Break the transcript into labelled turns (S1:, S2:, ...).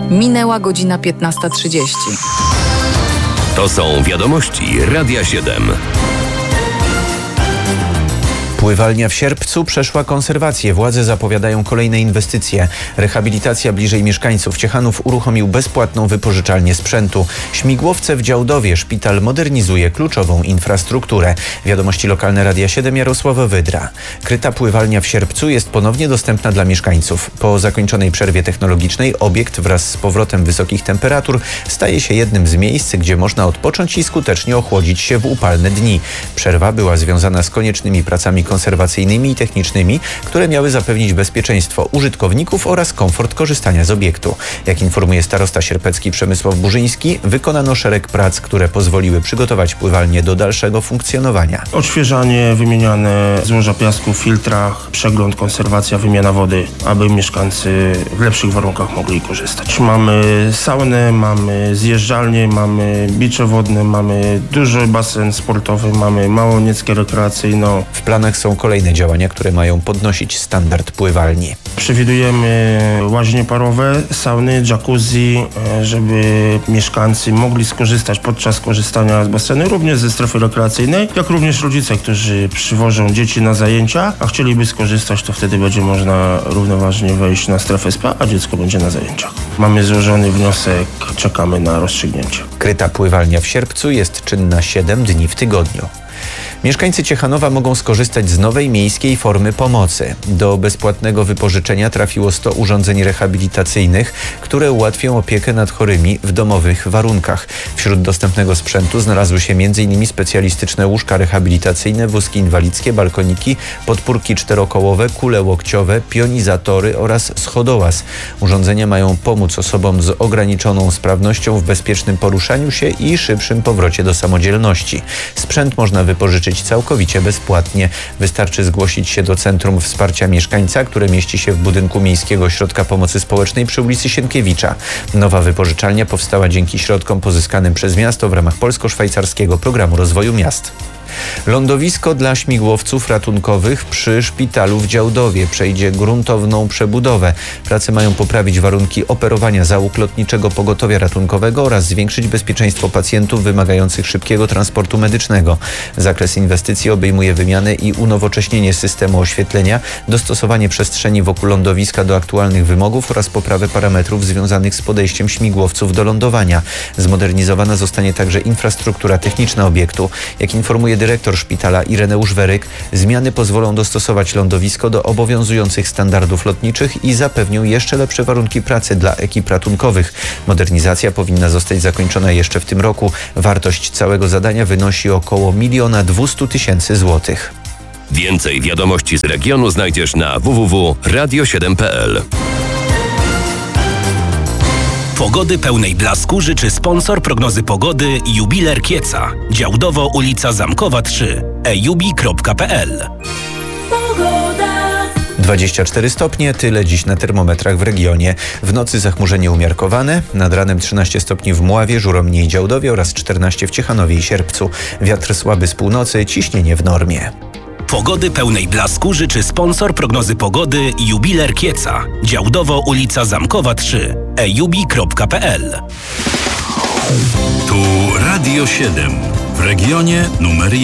S1: Minęła godzina 15:30.
S2: To są wiadomości Radia 7.
S3: Pływalnia w Sierpcu przeszła konserwację. Władze zapowiadają kolejne inwestycje. Rehabilitacja bliżej mieszkańców. Ciechanów uruchomił bezpłatną wypożyczalnię sprzętu. Śmigłowce w Działdowie. Szpital modernizuje kluczową infrastrukturę. Wiadomości lokalne Radia 7, Jarosław Wydra. Kryta pływalnia w Sierpcu jest ponownie dostępna dla mieszkańców. Po zakończonej przerwie technologicznej obiekt wraz z powrotem wysokich temperatur staje się jednym z miejsc, gdzie można odpocząć i skutecznie ochłodzić się w upalne dni. Przerwa była związana z koniecznymi pracami konserwacyjnymi i technicznymi, które miały zapewnić bezpieczeństwo użytkowników oraz komfort korzystania z obiektu. Jak informuje starosta sierpecki Przemysław Burzyński, wykonano szereg prac, które pozwoliły przygotować pływalnię do dalszego funkcjonowania.
S4: Odświeżanie, wymieniane złoża piasku w filtrach, przegląd, konserwacja, wymiana wody, aby mieszkańcy w lepszych warunkach mogli korzystać. Mamy saunę, mamy zjeżdżalnię, mamy bicze wodne, mamy duży basen sportowy, mamy Małonieckę rekreacyjną.
S3: W planach są kolejne działania, które mają podnosić standard pływalni.
S4: Przewidujemy łaźnie parowe, sauny, jacuzzi, żeby mieszkańcy mogli skorzystać podczas korzystania z basenu, również ze strefy rekreacyjnej, jak również rodzice, którzy przywożą dzieci na zajęcia, a chcieliby skorzystać, to wtedy będzie można równoważnie wejść na strefę spa, a dziecko będzie na zajęciach. Mamy złożony wniosek, czekamy na rozstrzygnięcie.
S3: Kryta pływalnia w Sierpcu jest czynna 7 dni w tygodniu. Mieszkańcy Ciechanowa mogą skorzystać z nowej miejskiej formy pomocy. Do bezpłatnego wypożyczenia trafiło 100 urządzeń rehabilitacyjnych, które ułatwią opiekę nad chorymi w domowych warunkach. Wśród dostępnego sprzętu znalazły się m.in. specjalistyczne łóżka rehabilitacyjne, wózki inwalidzkie, balkoniki, podpórki czterokołowe, kule łokciowe, pionizatory oraz schodołaz. Urządzenia mają pomóc osobom z ograniczoną sprawnością w bezpiecznym poruszaniu się i szybszym powrocie do samodzielności. Sprzęt można wypożyczyć całkowicie bezpłatnie. Wystarczy zgłosić się do Centrum Wsparcia Mieszkańca, które mieści się w budynku Miejskiego Ośrodka Pomocy Społecznej przy ulicy Sienkiewicza. Nowa wypożyczalnia powstała dzięki środkom pozyskanym przez miasto w ramach Polsko-Szwajcarskiego Programu Rozwoju Miast. Lądowisko dla śmigłowców ratunkowych przy szpitalu w Działdowie przejdzie gruntowną przebudowę. Prace mają poprawić warunki operowania załóg lotniczego pogotowia ratunkowego oraz zwiększyć bezpieczeństwo pacjentów wymagających szybkiego transportu medycznego. Zakres inwestycji obejmuje wymianę i unowocześnienie systemu oświetlenia, dostosowanie przestrzeni wokół lądowiska do aktualnych wymogów oraz poprawę parametrów związanych z podejściem śmigłowców do lądowania. Zmodernizowana zostanie także infrastruktura techniczna obiektu. Jak informuje dyrektor szpitala Ireneusz Weryk, zmiany pozwolą dostosować lądowisko do obowiązujących standardów lotniczych i zapewnią jeszcze lepsze warunki pracy dla ekip ratunkowych. Modernizacja powinna zostać zakończona jeszcze w tym roku. Wartość całego zadania wynosi około 1 200 000 złotych.
S2: Więcej wiadomości z regionu znajdziesz na www.radio7.pl.
S5: Pogody pełnej blasku życzy sponsor prognozy pogody Jubiler Kieca. Działdowo, ulica Zamkowa 3. ejubi.pl.
S3: 24 stopnie, tyle dziś na termometrach w regionie. W nocy zachmurzenie umiarkowane, nad ranem 13 stopni w Mławie, Żuromnie i Działdowie oraz 14 w Ciechanowie i Sierpcu. Wiatr słaby z północy, ciśnienie w normie.
S5: Pogody pełnej blasku życzy sponsor prognozy pogody Jubiler Kieca. Działdowo, ulica Zamkowa 3. ejubi.pl.
S6: Tu Radio 7 w regionie numer 1.